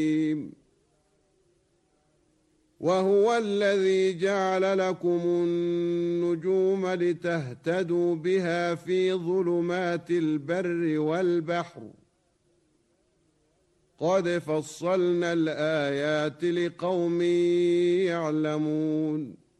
وهو الذي جعل لكم النجوم لتهتدوا بها في ظلمات البر والبحر قد فصلنا الآيات لقوم يعلمون